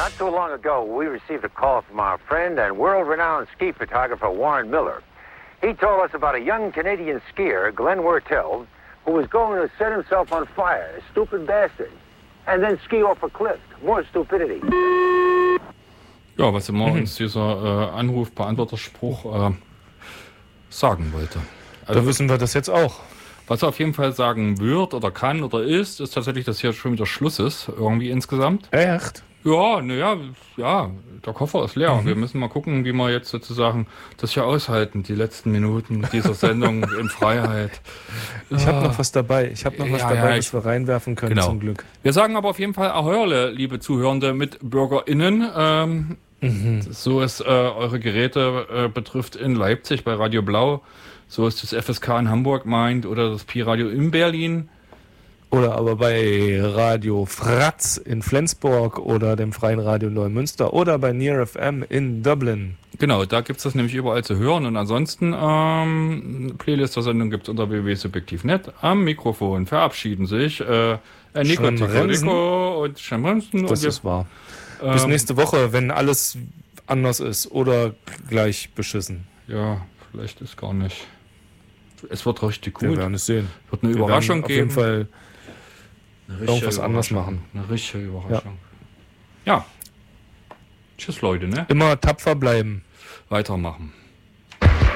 Not so long ago, we received a call from our friend and world-renowned ski photographer Warren Miller. He told us about a young Canadian skier, Glenn Wertel, who was going to set himself on fire, a stupid bastard, and then ski off a cliff. More stupidity. Ja, was immer uns dieser Anrufbeantworterspruch sagen wollte. Also, da wissen wir das jetzt auch. Was er auf jeden Fall sagen wird oder kann oder ist tatsächlich, dass hier schon wieder Schluss ist, irgendwie insgesamt. Echt? Ja, ja, der Koffer ist leer. Wir müssen mal gucken, wie wir jetzt sozusagen das hier aushalten, die letzten Minuten dieser Sendung in Freiheit. Ich habe noch was dabei. Das wir reinwerfen können, genau. Zum Glück. Wir sagen aber auf jeden Fall Aheuerle, liebe Zuhörende MitbürgerInnen. So es eure Geräte betrifft in Leipzig bei Radio Blau. So ist das FSK in Hamburg meint oder das Pi-Radio in Berlin. Oder aber bei Radio Fratz in Flensburg oder dem Freien Radio Neumünster oder bei Near FM in Dublin. Genau, da gibt es das nämlich überall zu hören. Und ansonsten Playlist der Sendung gibt es unter www.subjektiv.net. Am Mikrofon verabschieden sich Nico Ticolico und Schemrensen. Das ist wahr. Bis nächste Woche, wenn alles anders ist oder gleich beschissen. Ja, vielleicht ist gar nicht. Es wird richtig gut. Wir werden es sehen. Wird eine Überraschung auf geben. Auf jeden Fall irgendwas anders machen. Eine richtige Überraschung. Ja. Tschüss, Leute, ne? Immer tapfer bleiben. Weitermachen.